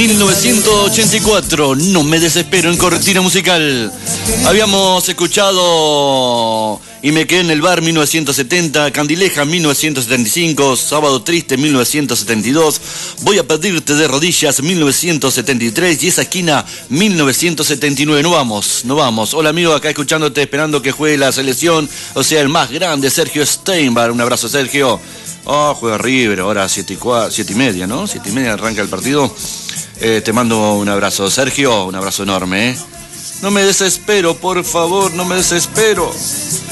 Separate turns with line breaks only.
1984, No me desespero en Cortina Musical. Habíamos escuchado Y me quedé en el bar 1970, Candileja 1975, Sábado Triste 1972, Voy a pedirte de rodillas 1973 y Esa esquina 1979. No vamos. Hola amigo, acá escuchándote, esperando que juegue la selección, o sea, el más grande, Sergio Steinbar. Un abrazo, Sergio. Juega River, ahora 7:30, ¿no? 7:30 arranca el partido. Te mando un abrazo, Sergio, un abrazo enorme, ¿eh? No me desespero, por favor, no me desespero.